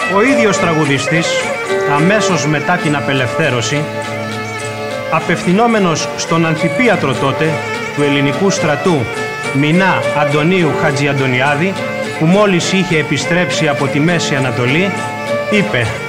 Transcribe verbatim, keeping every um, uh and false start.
Ο ίδιος τραγουδιστής, αμέσως μετά την απελευθέρωση, απευθυνόμενος στον αμφιπίατρο τότε του ελληνικού στρατού Μινά Αντωνίου Χατζιαντονιάδη, που μόλις είχε επιστρέψει από τη Μέση Ανατολή, είπε: